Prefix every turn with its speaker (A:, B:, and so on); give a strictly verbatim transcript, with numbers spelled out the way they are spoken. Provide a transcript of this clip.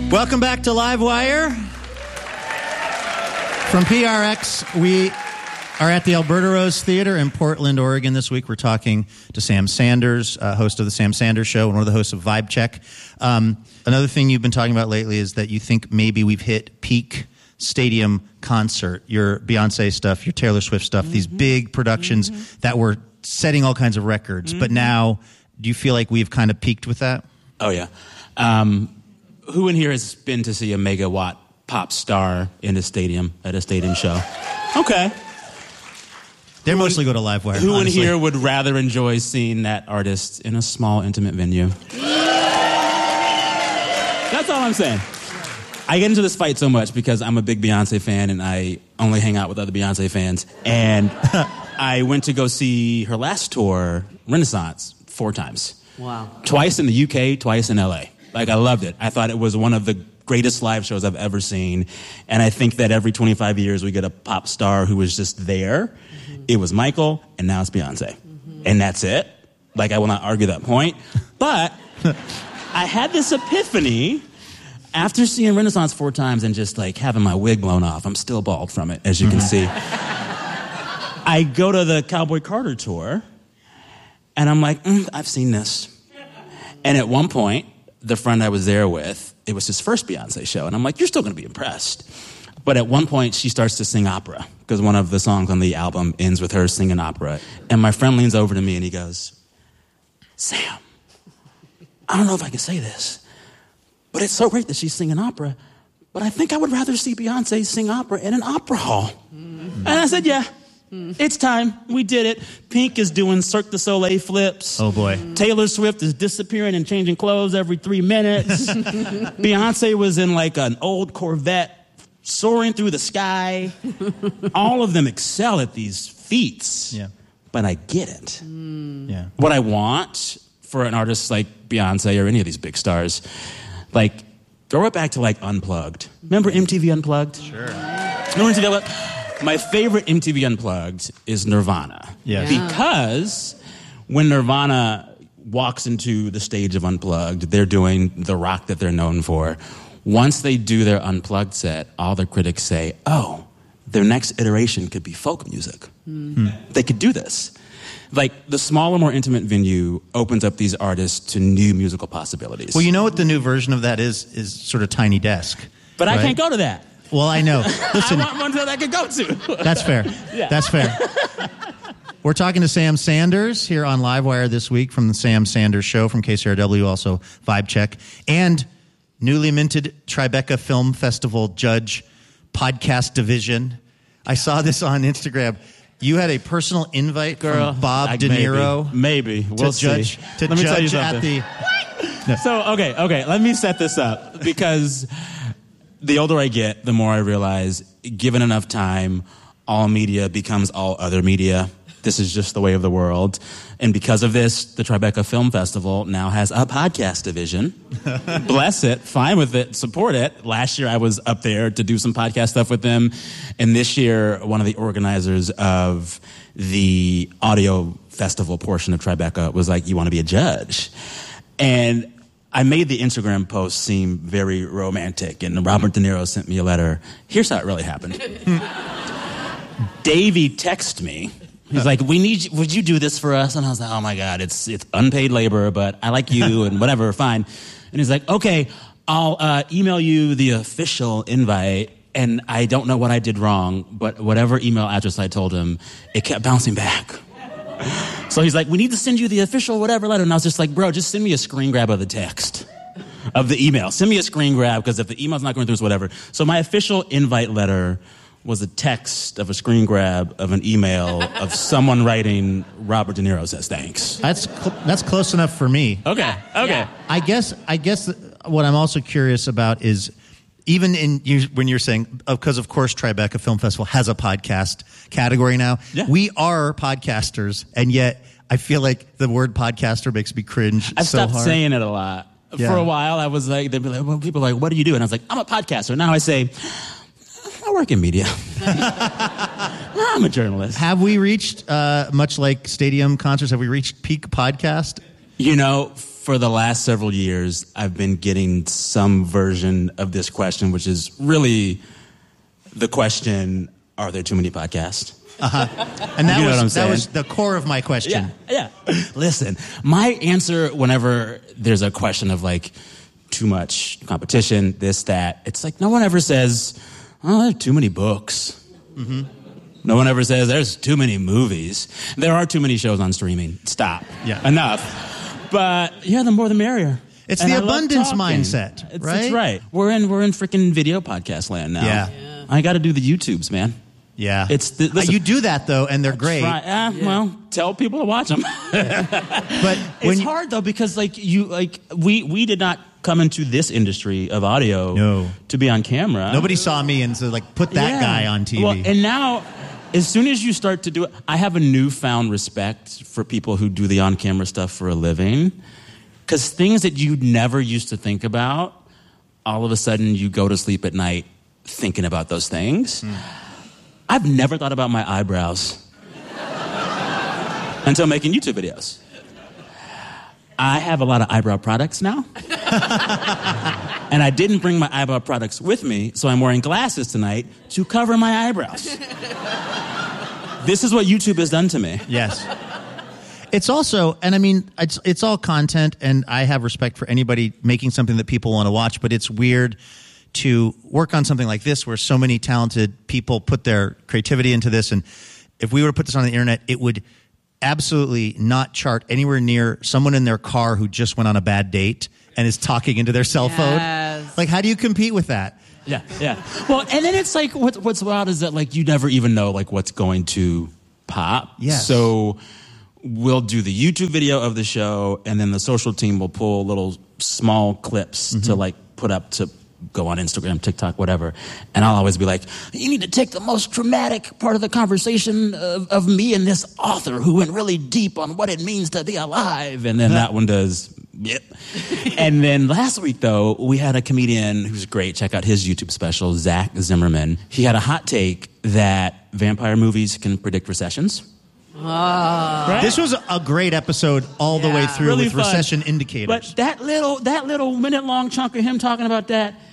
A: Welcome back to Livewire. From P R X, we are at the Alberta Rose Theater in Portland, Oregon this week. We're talking to Sam Sanders, uh, host of The Sam Sanders Show and one of the hosts of Vibe Check. Um, another thing you've been talking about lately is that you think maybe we've hit peak stadium concert, your Beyonce stuff, your Taylor Swift stuff, mm-hmm. these big productions mm-hmm. that were setting all kinds of records. Mm-hmm. But now, do you feel like we've kind of peaked with that?
B: Oh, yeah. Um, who in here has been to see a megawatt pop star in a stadium, at a stadium show? Okay.
A: They
B: who
A: mostly
B: in,
A: go to Livewire.
B: Who
A: honestly.
B: in here would rather enjoy seeing that artist in a small, intimate venue? That's all I'm saying. I get into this fight so much because I'm a big Beyonce fan and I only hang out with other Beyonce fans. And I went to go see her last tour, Renaissance, four times.
C: Wow.
B: Twice in the U K, twice in L A. Like, I loved it. I thought it was one of the greatest live shows I've ever seen. And I think that every twenty-five years we get a pop star who was just there. Mm-hmm. It was Michael, and now it's Beyonce. Mm-hmm. And that's it. Like, I will not argue that point. But I had this epiphany after seeing Renaissance four times and just, like, having my wig blown off. I'm still bald from it, as you can see. I go to the Cowboy Carter tour, and I'm like, mm, I've seen this. And at one point, the friend I was there with, it was his first Beyonce show. And I'm like, you're still going to be impressed. But at one point, she starts to sing opera because one of the songs on the album ends with her singing opera. And my friend leans over to me and he goes, Sam, I don't know if I can say this, but it's so great that she's singing opera, but I think I would rather see Beyonce sing opera in an opera hall. Mm-hmm. And I said, yeah. It's time. We did it. Pink is doing Cirque du Soleil flips.
A: Oh, boy.
B: Taylor Swift is disappearing and changing clothes every three minutes. Beyonce was in like an old Corvette soaring through the sky. All of them excel at these feats.
A: Yeah.
B: But I get it.
A: Mm. Yeah.
B: What I want for an artist like Beyonce or any of these big stars, like, throw it back to like Unplugged. Remember M T V Unplugged?
A: Sure.
B: Remember M T V Unplugged? My favorite M T V Unplugged is Nirvana.
A: Yes.
C: Yeah.
B: Because when Nirvana walks into the stage of Unplugged, they're doing the rock that they're known for. Once they do their Unplugged set, all the critics say, oh, their next iteration could be folk music. Mm. They could do this. Like, the smaller, more intimate venue opens up these artists to new musical possibilities.
A: Well, you know what the new version of that is? Is sort of Tiny Desk.
B: But
A: right?
B: I can't go to that.
A: Well, I know. Listen,
B: I want one that I could go to.
A: That's fair.
B: Yeah.
A: That's fair. We're talking to Sam Sanders here on Livewire this week from the Sam Sanders Show from K C R W, also Vibe Check, and newly minted Tribeca Film Festival Judge Podcast Division. I saw this on Instagram. You had a personal invite
B: Girl,
A: from Bob
B: like
A: De Niro.
B: Maybe. maybe. We'll
A: to judge,
B: see.
A: to
B: Let me tell you
A: judge at
B: something.
A: the... No.
B: So, okay, okay, let me set this up. Because the older I get, the more I realize, given enough time, all media becomes all other media. This is just the way of the world. And because of this, the Tribeca Film Festival now has a podcast division. Bless it. Fine with it. Support it. Last year, I was up there to do some podcast stuff with them. And this year, one of the organizers of the audio festival portion of Tribeca was like, you want to be a judge? And I made the Instagram post seem very romantic, and Robert De Niro sent me a letter. Here's how it really happened. Davey texted me. He's like, "We need you, would you do this for us?" And I was like, "Oh my God, it's it's unpaid labor, but I like you and whatever, fine." And he's like, "Okay, I'll uh, email you the official invite." And I don't know what I did wrong, but whatever email address I told him, it kept bouncing back. So he's like, we need to send you the official whatever letter. And I was just like, bro, just send me a screen grab of the text, of the email. Send me a screen grab, because if the email's not going through, it's whatever. So my official invite letter was a text of a screen grab of an email of someone writing, Robert De Niro says thanks.
A: That's cl- that's close enough for me.
B: Okay, okay.
C: Yeah.
A: I guess I guess what I'm also curious about is, even in you, when you're saying, because of course Tribeca Film Festival has a podcast category now.
B: Yeah.
A: We are podcasters, and yet I feel like the word podcaster makes me cringe
B: I
A: so
B: stopped
A: hard.
B: saying it a lot.
A: Yeah.
B: For a while, I was like, they'd be like, well, people are like, what do you do? And I was like, I'm a podcaster. Now I say, I work in media. I'm a journalist.
A: Have we reached, uh, much like stadium concerts, have we reached peak podcast?
B: You know, for the last several years, I've been getting some version of this question, which is really the question, are there too many podcasts?
A: Uh-huh. And that,
B: You know what I'm
A: was, that
B: saying?
A: was the core of my question.
B: Yeah, yeah. Listen, my answer whenever there's a question of like too much competition, this, that, it's like no one ever says, oh, there are too many books. Mm-hmm. No one ever says there's too many movies. There are too many shows on streaming. Stop.
A: Yeah.
B: Enough. But yeah, the more the merrier.
A: It's
B: And
A: the
B: I love
A: abundance
B: talking.
A: mindset,
B: It's,
A: right?
B: it's right. We're in we're in freaking video podcast land now.
A: Yeah.
C: Yeah.
B: I got to do the YouTubes, man.
A: Yeah.
B: It's the,
A: Uh,
B: listen,
A: you do that, though, and they're great.
B: Try, uh,
C: Yeah.
B: Well, tell people to watch them.
A: But when
B: It's
A: you,
B: hard though because like you like we we did not come into this industry of audio
A: No.
B: to be on camera.
A: nobody saw me and said, like, put that
B: Yeah.
A: guy on T V.
B: Well, and now, as soon as you start to do it, I have a newfound respect for people who do the on-camera stuff for a living, because things that you never used to think about, all of a sudden you go to sleep at night thinking about those things.
A: Mm.
B: I've never thought about my eyebrows until making YouTube videos. I have a lot of eyebrow products now. And I didn't bring my eyebrow products with me, so I'm wearing glasses tonight to cover my eyebrows. This is what YouTube has done to me.
A: Yes. It's also, and I mean, it's it's all content, and I have respect for anybody making something that people want to watch, but it's weird to work on something like this where so many talented people put their creativity into this, and if we were to put this on the internet, it would absolutely not chart anywhere near someone in their car who just went on a bad date and is talking into their cell
C: Yes.
A: phone. Like, how do you compete with that?
B: Yeah, yeah. Well, and then it's like, what, what's wild is that like you never even know like what's going to pop.
A: Yes.
B: So we'll do the YouTube video of the show, and then the social team will pull little small clips
A: Mm-hmm.
B: to like put up to go on Instagram, TikTok, whatever. And I'll always be like, you need to take the most dramatic part of the conversation of, of me and this author who went really deep on what it means to be alive. And then that one does, yep. And then last week, though, we had a comedian who's great. Check out his YouTube special, Zach Zimmerman. He had a hot take that vampire movies can predict recessions. Right?
A: This was a great episode all the way
C: Yeah.
A: through
B: Really
A: with
B: fun.
A: recession indicators.
B: But that little that little minute long chunk of him talking about that,